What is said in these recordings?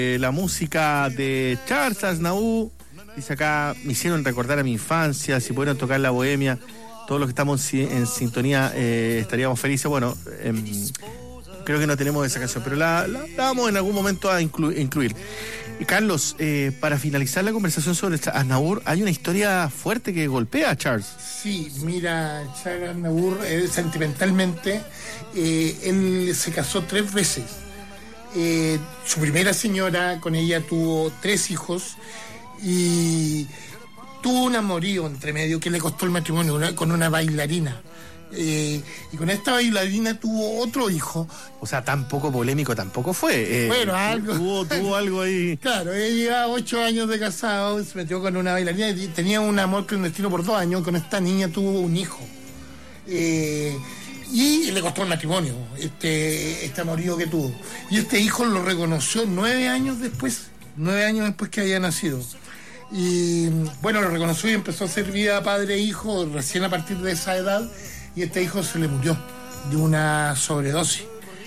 La música de Charles Aznavour, dice acá, me hicieron recordar a mi infancia, si pudieran tocar La Bohemia, todos los que estamos en sintonía estaríamos felices. Bueno, creo que no tenemos esa canción, pero la vamos en algún momento a incluir. Carlos, para finalizar la conversación sobre Aznavour, hay una historia fuerte que golpea a Charles. Sí, mira, Charles Aznavour, sentimentalmente, él se casó 3 veces. Su primera señora, con ella tuvo 3 hijos y tuvo un amorío entre medio que le costó el matrimonio con una bailarina. Y con esta bailarina tuvo otro hijo. O sea, tan poco polémico tampoco fue. Bueno, algo. Tuvo algo ahí. Claro, ella llevaba 8 años de casado, se metió con una bailarina y tenía un amor clandestino por 2 años. Con esta niña tuvo un hijo. Y le costó el matrimonio, este amorío que tuvo. Y este hijo lo reconoció 9 años después que había nacido. Y bueno, lo reconoció y empezó a hacer vida padre e hijo recién a partir de esa edad. Y este hijo se le murió de una sobredosis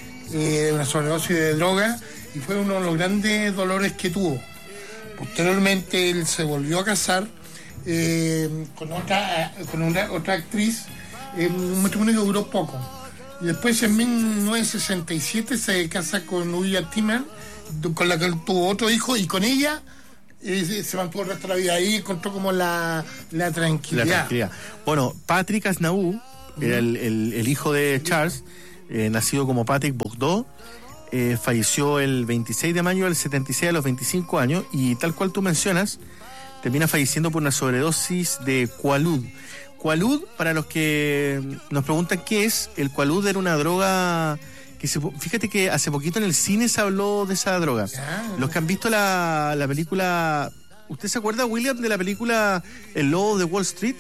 de droga, y fue uno de los grandes dolores que tuvo. Posteriormente él se volvió a casar con otra actriz, un matrimonio que duró poco. Y después en 1967 se casa con Ulla Timmer, con la que él tuvo otro hijo, y con ella se mantuvo el resto de la vida. Ahí encontró como la tranquilidad. Bueno, Patrick Aznavour era el hijo de Charles, nacido como Patrick Bourgeois, falleció el 26 de mayo del 76 a los 25 años, y tal cual tú mencionas, termina falleciendo por una sobredosis de Quaalud. Quaalud, para los que nos preguntan qué es, el Quaalud era una droga que fíjate que hace poquito en el cine se habló de esa droga. Los que han visto la película, ¿usted se acuerda, William, de la película El Lobo de Wall Street?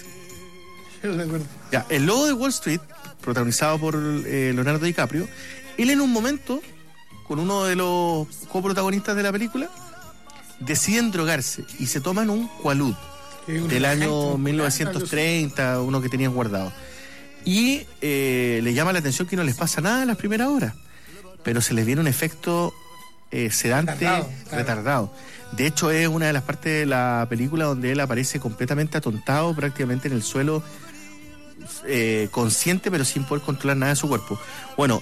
Ya, El Lobo de Wall Street, protagonizado por Leonardo DiCaprio, él en un momento, con uno de los coprotagonistas de la película, deciden drogarse y se toman un Quaalud del año 1930, uno que tenían guardado. Y le llama la atención que no les pasa nada en las primeras horas, pero se les viene un efecto sedante retardado. De hecho, es una de las partes de la película donde él aparece completamente atontado, prácticamente en el suelo, consciente pero sin poder controlar nada de su cuerpo. Bueno,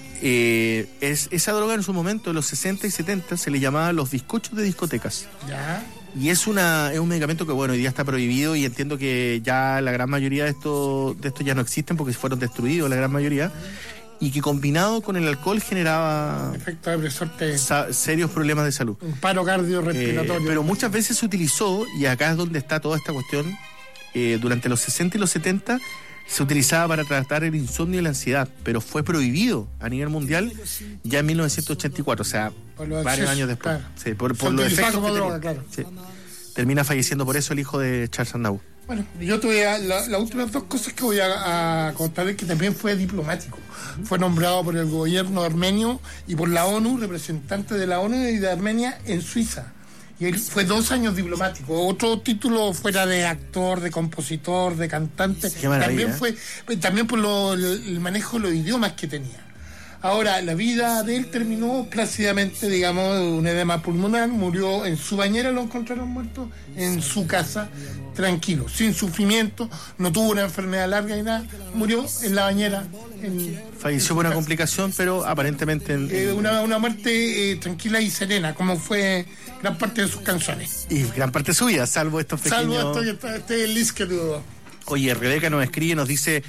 esa droga en su momento, en los 60 y 70, se le llamaba los bizcochos de discotecas. ¿Ya? Y es un medicamento que, bueno, hoy día está prohibido, y entiendo que ya la gran mayoría de estos ya no existen porque fueron destruidos, la gran mayoría, y que combinado con el alcohol generaba efecto depresor, serios problemas de salud. Un paro cardiorrespiratorio. Pero muchas veces se utilizó, y acá es donde está toda esta cuestión, durante los 60 y los 70 se utilizaba para tratar el insomnio y la ansiedad, pero fue prohibido a nivel mundial ya en 1984, o sea, varios años después. Claro. Sí, por los efectos que droga, claro. Sí. Termina falleciendo por eso el hijo de Charles Aznavour. Bueno, yo tuve las últimas 2 cosas que voy a contar es que también fue diplomático. Fue nombrado por el gobierno armenio y por la ONU, representante de la ONU y de Armenia en Suiza. Y él fue 2 años diplomático. Otro título fuera de actor, de compositor, de cantante. Qué maravilla. También por el manejo de los idiomas que tenía. Ahora, la vida de él terminó plácidamente, digamos, de un edema pulmonar. Murió en su bañera, lo encontraron muerto en su casa, tranquilo, sin sufrimiento. No tuvo una enfermedad larga ni nada. Murió en la bañera. Falleció por una complicación, pero aparentemente una muerte tranquila y serena, como fue gran parte de sus canciones. Y gran parte de su vida, salvo estos pequeños... Salvo este list que tuvo. Oye, Rebeca nos escribe, nos dice...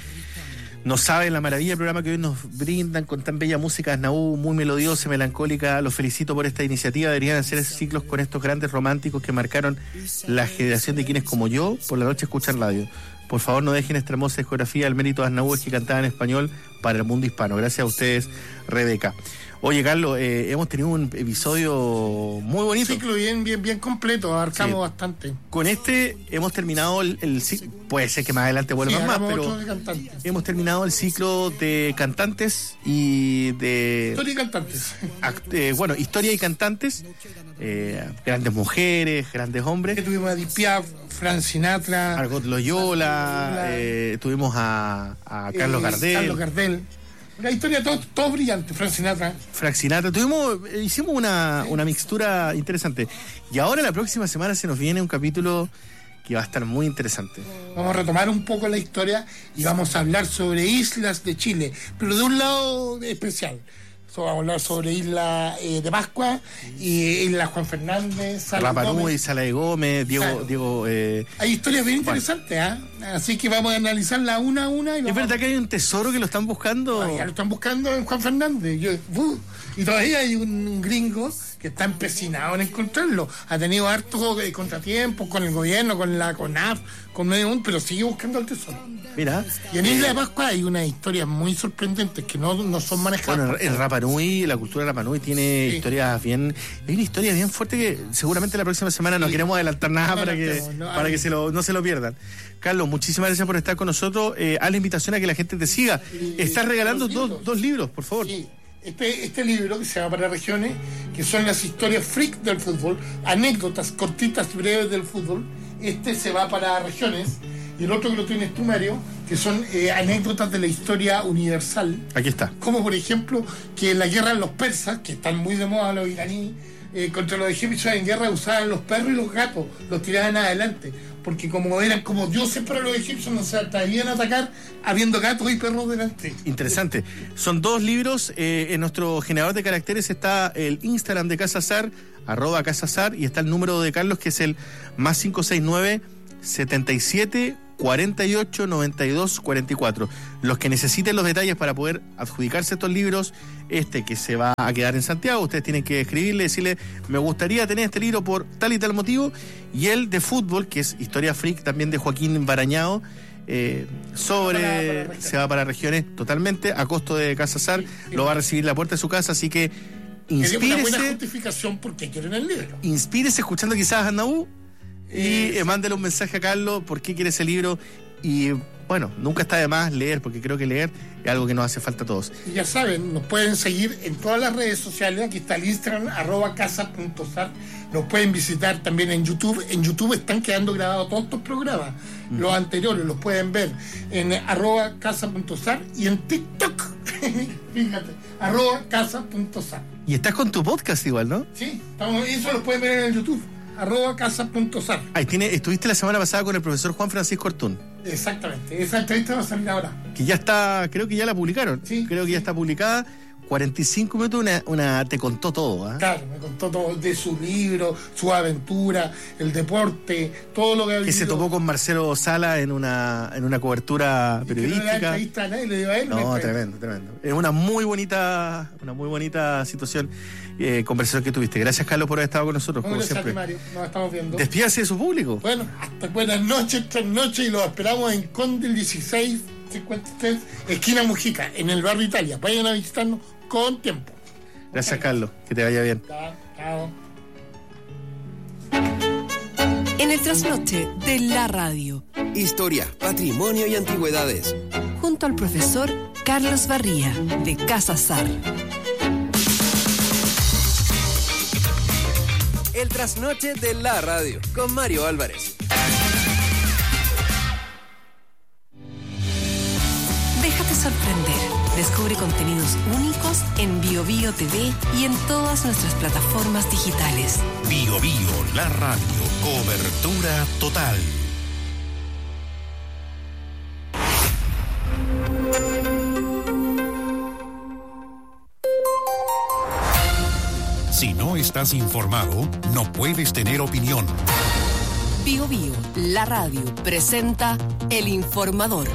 No saben la maravilla del programa que hoy nos brindan con tan bella música Aznavour, muy melodiosa, melancólica. Los felicito por esta iniciativa. Deberían hacer ciclos con estos grandes románticos que marcaron la generación de quienes como yo por la noche escuchan radio. Por favor, no dejen esta hermosa discografía. El mérito de Aznavour, que cantaba en español para el mundo hispano. Gracias a ustedes, Rebeca. Oye, Carlos, hemos tenido un episodio muy bonito. Un ciclo bien completo, abarcamos bastante. Con este hemos terminado el ciclo, puede ser que más adelante vuelvan más, pero hemos terminado el ciclo de cantantes y de... Historia y cantantes. Historia y cantantes, grandes mujeres, grandes hombres. Que tuvimos a Edith Piaf, Frank Sinatra, Argot Loyola, tuvimos a Carlos Gardel. Una historia todo brillante, Frank Sinatra. Hicimos una mixtura interesante. Y ahora la próxima semana se nos viene un capítulo que va a estar muy interesante. Vamos a retomar un poco la historia y vamos a hablar sobre islas de Chile, pero de un lado especial. Vamos a hablar sobre Isla de Pascua y Isla Juan Fernández, Rapa Nui, Sala de Gómez, Diego. Hay historias bien interesantes, así que vamos a analizarla una a una. ¿Es verdad que hay un tesoro que lo están buscando? Ya lo están buscando en Juan Fernández. Y todavía hay un gringo que está empecinado en encontrarlo. Ha tenido hartos contratiempos con el gobierno, con la CONAF, con medio mundo, pero sigue buscando el tesoro. Mira. Y en Isla de Pascua hay unas historias muy sorprendentes que no son manejadas. Bueno, el Rapa Nui, la cultura de Rapa Nui tiene historias bien. Hay una historia bien fuerte que seguramente la próxima semana no queremos adelantar nada para que no se lo pierdan. Carlos, muchísimas gracias por estar con nosotros. A la invitación a que la gente te siga. Estás regalando dos libros, por favor. Sí. Este libro que se llama Para Regiones, que son las historias freak del fútbol, anécdotas cortitas, breves del fútbol. Se va para regiones. Y el otro que lo tienes tú, Mario, que son anécdotas de la historia universal. Aquí está. Como por ejemplo, que en la guerra los persas, que están muy de moda los iraníes, contra los egipcios en guerra usaban los perros y los gatos, los tiraban adelante. Porque como eran como dioses para los egipcios, no se atrevían a atacar habiendo gatos y perros delante. Interesante. Son 2 libros. En nuestro generador de caracteres está el Instagram de Casa Sar, @CasaSar, y está el número de Carlos, que es el +569 77 48 92 44. Los que necesiten los detalles para poder adjudicarse estos libros, que se va a quedar en Santiago, ustedes tienen que escribirle, decirle: me gustaría tener este libro por tal y tal motivo. Y el de fútbol, que es Historia Freak, también de Joaquín Barañao, se va para regiones totalmente a costo de Casa Sar. Lo va a recibir en la puerta de su casa, así que inspírese. Una buena justificación porque quieren el libro. Inspírese escuchando quizás a Naú y mándele un mensaje a Carlos por qué quiere ese libro. Y bueno, nunca está de más leer, porque creo que leer es algo que nos hace falta a todos. Y ya saben, nos pueden seguir en todas las redes sociales. Aquí está el Instagram, @casa.sar. Nos pueden visitar también en YouTube. En YouTube están quedando grabados todos estos programas. Los anteriores los pueden ver en @casa.sar y en TikTok. Fíjate, @casa.sar. Y estás con tu podcast igual, ¿no? Sí, eso lo pueden ver en el YouTube. @casa.sar. Ahí estuviste la semana pasada con el profesor Juan Francisco Ortún. Exactamente, esa entrevista va a salir ahora. Que ya está, creo que ya la publicaron. Sí, creo que ya está publicada. 45 minutos, te contó todo. Claro, me contó todo de su libro, su aventura, el deporte, todo lo que ha vivido. Que se topó con Marcelo Sala en una cobertura periodística. No le da entrevista a nadie, le dio a él. No, tremendo. Es una muy bonita situación, conversación que tuviste. Gracias, Carlos, por haber estado con nosotros, como siempre. Mario, nos estamos viendo. Despídase de su público. Bueno, hasta buenas noches, y los esperamos en Conde 1653, esquina Mujica, en el barrio Italia. Vayan a visitarnos con tiempo. Gracias, Carlos, que te vaya bien. Chao. En el trasnoche de la radio. Historia, patrimonio y antigüedades. Junto al profesor Carlos Barría, de Casa Sar. El trasnoche de la radio, con Mario Álvarez. Déjate sorprender. Descubre contenidos únicos en BioBio TV y en todas nuestras plataformas digitales. BioBio, la radio. Cobertura total. Si no estás informado, no puedes tener opinión. BioBio, la radio, presenta El Informador.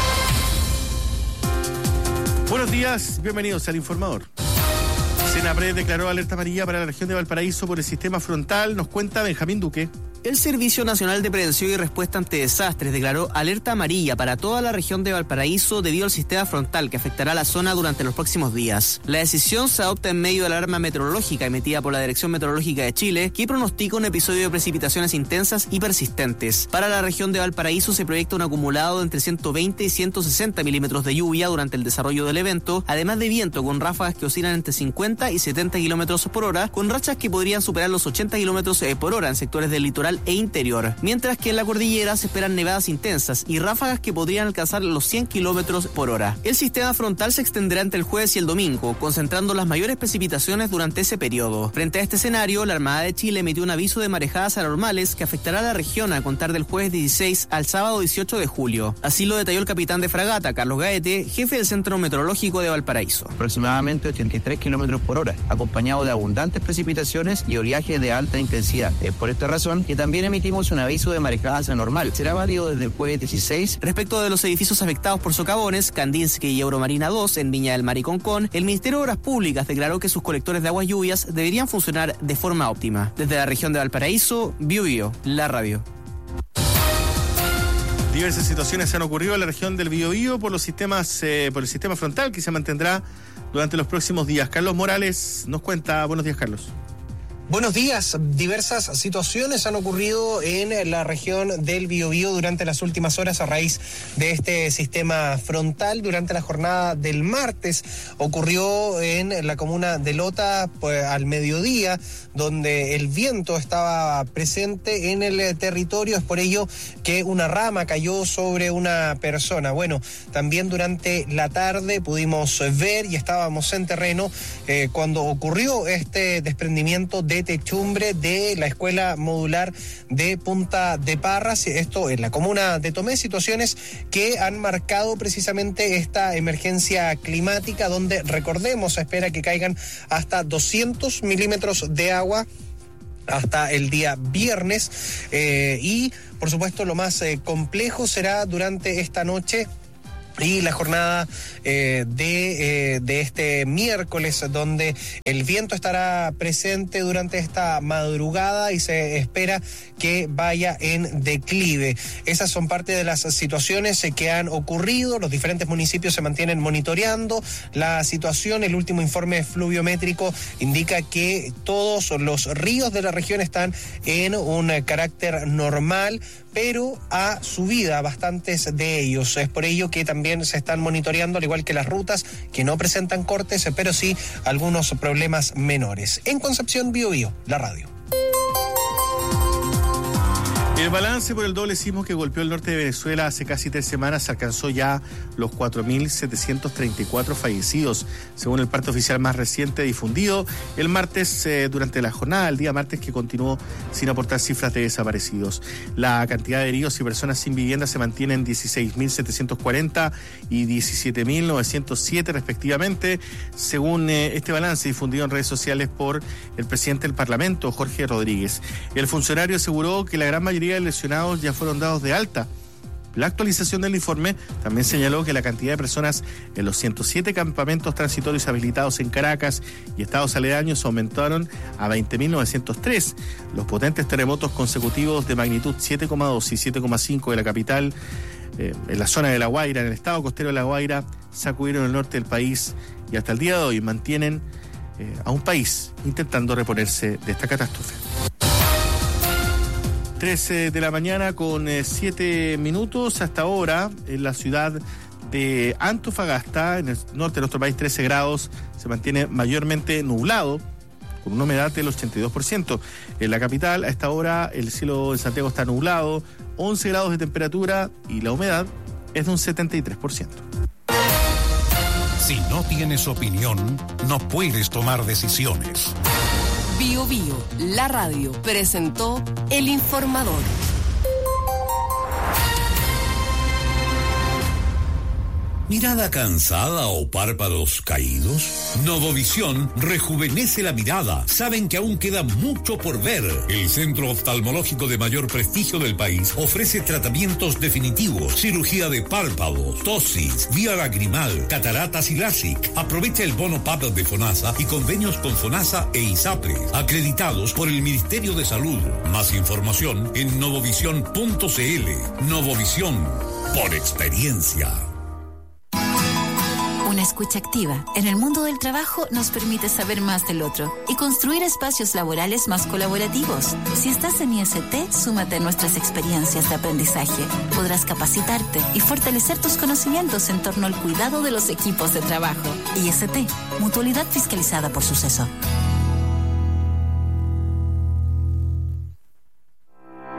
Buenos días, bienvenidos al Informador. Senapred declaró alerta amarilla para la región de Valparaíso por el sistema frontal, nos cuenta Benjamín Duque. El Servicio Nacional de Prevención y Respuesta ante Desastres declaró alerta amarilla para toda la región de Valparaíso debido al sistema frontal que afectará la zona durante los próximos días. La decisión se adopta en medio de la alarma meteorológica emitida por la Dirección Meteorológica de Chile, que pronostica un episodio de precipitaciones intensas y persistentes. Para la región de Valparaíso se proyecta un acumulado de entre 120 y 160 milímetros de lluvia durante el desarrollo del evento, además de viento con ráfagas que oscilan entre 50 y 70 kilómetros por hora, con rachas que podrían superar los 80 kilómetros por hora en sectores del litoral central e interior, mientras que en la cordillera se esperan nevadas intensas y ráfagas que podrían alcanzar los 100 kilómetros por hora. El sistema frontal se extenderá entre el jueves y el domingo, concentrando las mayores precipitaciones durante ese periodo. Frente a este escenario, la Armada de Chile emitió un aviso de marejadas anormales que afectará a la región a contar del jueves 16 al sábado 18 de julio. Así lo detalló el capitán de fragata, Carlos Gaete, jefe del Centro Meteorológico de Valparaíso. Aproximadamente 83 kilómetros por hora, acompañado de abundantes precipitaciones y oleaje de alta intensidad. Es por esta razón que también emitimos un aviso de marejadas anormal. Será válido desde el jueves 16. Respecto de los edificios afectados por socavones, Kandinsky y Euromarina 2 en Viña del Mar y Concón, el Ministerio de Obras Públicas declaró que sus colectores de aguas lluvias deberían funcionar de forma óptima. Desde la región de Valparaíso, Biobío, la radio. Diversas situaciones han ocurrido en la región del Biobío por el sistema frontal que se mantendrá durante los próximos días. Carlos Morales nos cuenta. Buenos días, Carlos. Buenos días. Diversas situaciones han ocurrido en la región del Biobío durante las últimas horas a raíz de este sistema frontal. Durante la jornada del martes ocurrió en la comuna de Lota al mediodía, donde el viento estaba presente en el territorio. Es por ello que una rama cayó sobre una persona. Bueno, también durante la tarde pudimos ver y estábamos en terreno cuando ocurrió este desprendimiento de techumbre de la escuela modular de Punta de Parras, esto en la comuna de Tomé, situaciones que han marcado precisamente esta emergencia climática, donde, recordemos, se espera que caigan hasta 200 milímetros de agua hasta el día viernes, y por supuesto lo más complejo será durante esta noche y la jornada de este miércoles, donde el viento estará presente durante esta madrugada y se espera que vaya en declive. Esas son parte de las situaciones que han ocurrido. Los diferentes municipios se mantienen monitoreando la situación. El último informe fluviométrico indica que todos los ríos de la región están en un carácter normal, pero a subida bastantes de ellos. Es por ello que también se están monitoreando, al igual que las rutas que no presentan cortes, pero sí algunos problemas menores. En Concepción, Biobío, la radio. El balance por el doble sismo que golpeó el norte de Venezuela hace casi 3 semanas alcanzó ya los 4.734 fallecidos, según el parte oficial más reciente difundido el martes durante la jornada, el día martes, que continuó sin aportar cifras de desaparecidos. La cantidad de heridos y personas sin vivienda se mantiene en 16.740 y 17.907 respectivamente, según este balance difundido en redes sociales por el presidente del Parlamento, Jorge Rodríguez. El funcionario aseguró que la gran mayoría de lesionados ya fueron dados de alta. La actualización del informe también señaló que la cantidad de personas en los 107 campamentos transitorios habilitados en Caracas y estados aledaños aumentaron a 20.903. Los potentes terremotos consecutivos de magnitud 7,2 y 7,5 de la capital, en la zona de La Guaira, en el estado costero de La Guaira, sacudieron el norte del país y hasta el día de hoy mantienen a un país intentando reponerse de esta catástrofe. 13 de la mañana con 7 minutos. Hasta ahora, en la ciudad de Antofagasta, en el norte de nuestro país, 13 grados, se mantiene mayormente nublado, con una humedad del 82%. En la capital, a esta hora, el cielo de Santiago está nublado, 11 grados de temperatura y la humedad es de un 73%. Si no tienes opinión, no puedes tomar decisiones. Biobío, la radio, presentó El Informador. ¿Mirada cansada o párpados caídos? Novovisión rejuvenece la mirada. Saben que aún queda mucho por ver. El centro oftalmológico de mayor prestigio del país ofrece tratamientos definitivos, cirugía de párpados, tosis, vía lagrimal, cataratas y LASIK. Aprovecha el bono PAP de FONASA y convenios con FONASA e ISAPRE, acreditados por el Ministerio de Salud. Más información en novovisión.cl. Novovisión, por experiencia. Una escucha activa en el mundo del trabajo nos permite saber más del otro y construir espacios laborales más colaborativos. Si estás en IST, súmate a nuestras experiencias de aprendizaje. Podrás capacitarte y fortalecer tus conocimientos en torno al cuidado de los equipos de trabajo. IST, Mutualidad fiscalizada por Suceso.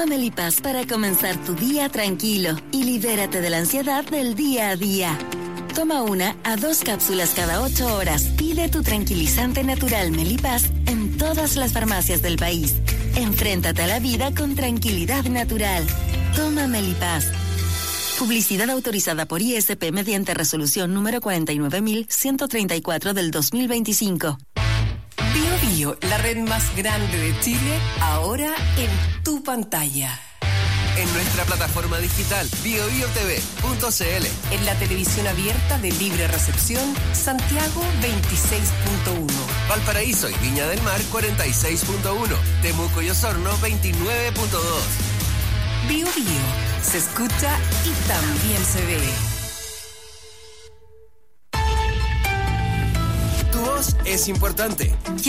Toma Melipaz para comenzar tu día tranquilo y libérate de la ansiedad del día a día. Toma 1 a 2 cápsulas cada 8 horas. Pide tu tranquilizante natural Melipaz en todas las farmacias del país. Enfréntate a la vida con tranquilidad natural. Toma Melipaz. Publicidad autorizada por ISP mediante resolución número 49.134 del 2025. Bio Bio, la red más grande de Chile, ahora en tu pantalla. En nuestra plataforma digital biobiotv.cl. En la televisión abierta de libre recepción, Santiago 26.1. Valparaíso y Viña del Mar 46.1. Temuco y Osorno 29.2. Bio Bio, se escucha y también se ve. Tu voz es importante.